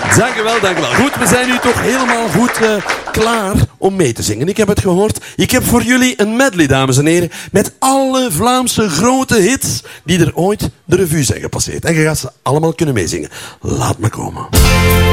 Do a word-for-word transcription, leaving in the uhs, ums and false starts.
Dank u wel, dank u wel. Goed, we zijn nu toch helemaal goed uh, klaar om mee te zingen. Ik heb het gehoord. Ik heb voor jullie een medley, dames en heren, met alle Vlaamse grote hits die er ooit de revue zijn gepasseerd. En je gaat ze allemaal kunnen meezingen. Laat me komen.